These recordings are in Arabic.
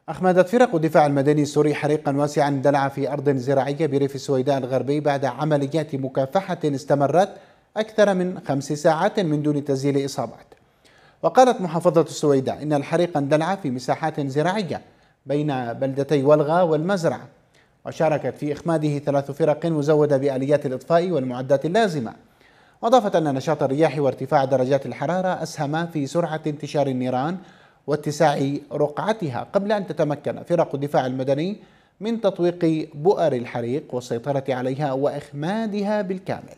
أخمدت فرق الدفاع المدني السوري حريقا واسعا اندلع في أرض زراعية بريف السويداء الغربي بعد عمليات مكافحة استمرت أكثر من 5 ساعات من دون تسجيل إصابات. وقالت محافظة السويداء إن الحريق اندلع في مساحات زراعية بين بلدتي ولغا والمزرعة، وشاركت في إخماده 3 فرق مزودة بآليات الإطفاء والمعدات اللازمة. وأضافت أن نشاط الرياح وارتفاع درجات الحرارة أسهم في سرعة انتشار النيران واتساع رقعتها، قبل أن تتمكن فرق الدفاع المدني من تطويق بؤر الحريق والسيطرة عليها وإخمادها بالكامل.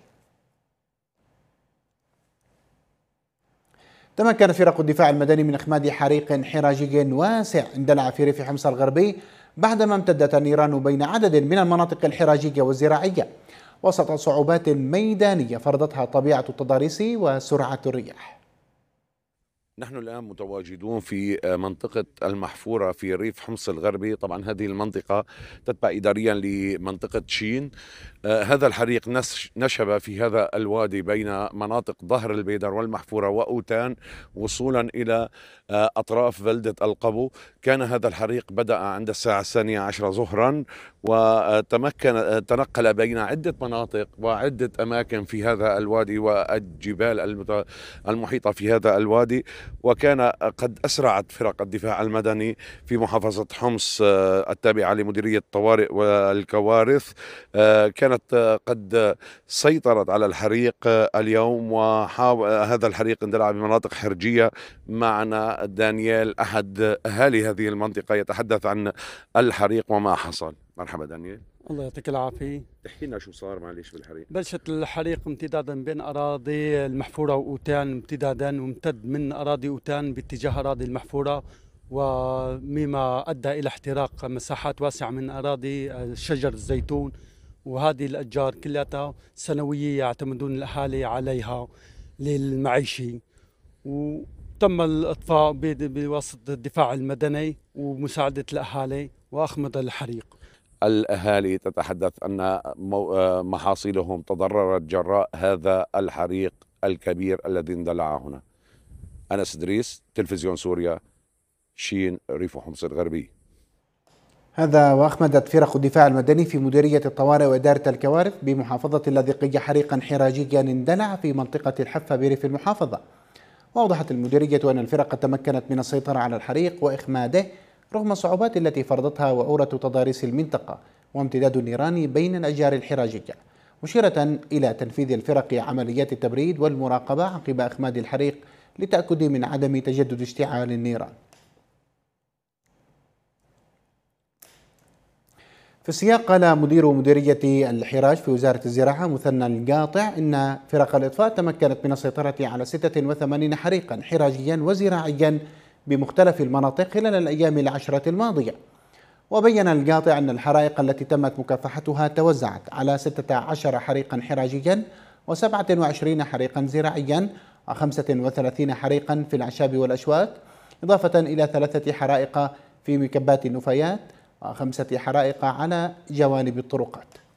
تمكنت فرق الدفاع المدني من إخماد حريق حراجي واسع اندلع في ريف حمص الغربي بعدما امتدت النيران بين عدد من المناطق الحراجية والزراعية وسط صعوبات ميدانية فرضتها طبيعة التضاريس وسرعة الرياح. نحن الآن متواجدون في منطقة المحفورة في ريف حمص الغربي. طبعا هذه المنطقة تتبع إداريا لمنطقة شين. هذا الحريق نشب في هذا الوادي بين مناطق ظهر البيدر والمحفورة وأوتان وصولا إلى أطراف بلدة القبو. كان هذا الحريق بدأ عند الساعة 12 ظهرا تنقل بين عدة مناطق وعدة أماكن في هذا الوادي والجبال المحيطة في هذا الوادي. وكان قد أسرعت فرق الدفاع المدني في محافظة حمص التابعة لمديرية الطوارئ والكوارث، كانت قد سيطرت على الحريق اليوم. وهذا الحريق اندلع بمناطق حرجية. معنا دانيال أحد أهالي هذه المنطقة يتحدث عن الحريق وما حصل. مرحبا دانيال. الله يعطيك العافية. تحكي لنا شو صار معلش بالحريق؟ بلشت الحريق امتدادا بين أراضي المحفورة وأوتان، امتدادا وامتد من أراضي أوتان باتجاه أراضي المحفورة، ومما أدى إلى احتراق مساحات واسعة من أراضي شجر الزيتون. وهذه الأشجار كلها سنوية يعتمدون الأهالي عليها للمعيشة، وتم الإطفاء بواسطة الدفاع المدني ومساعدة الأهالي وأخمد الحريق. الأهالي تتحدث أن محاصيلهم تضررت جراء هذا الحريق الكبير الذي اندلع هنا. أنس إدريس، تلفزيون سوريا، شين، ريف حمص الغربي. هذا وأخمدت فرق الدفاع المدني في مديرية الطوارئ وإدارة الكوارث بمحافظة اللاذقية حريقا حراجيا اندلع في منطقة الحفة بريف المحافظة. وأوضحت المديرية أن الفرق تمكنت من السيطرة على الحريق وإخماده رغم الصعوبات التي فرضتها وعورة تضاريس المنطقة وامتداد النيران بين الأشجار الحراجية، مشيرة إلى تنفيذ الفرق عمليات التبريد والمراقبة عقب إخماد الحريق للتأكد من عدم تجدد اشتعال النيران. في السياق قال مدير مديرية الحراج في وزارة الزراعة مثنى القاطع إن فرق الإطفاء تمكنت من السيطرة على 86 حريقا حراجيا وزراعيا بمختلف المناطق خلال الأيام ال10 الماضية. وبين القاطع أن الحرائق التي تمت مكافحتها توزعت على 16 حريقا حراجيا و27 حريقا زراعيا و35 حريقا في الأعشاب والأشواك، إضافة إلى 3 حرائق في مكبات النفايات و5 حرائق على جوانب الطرقات.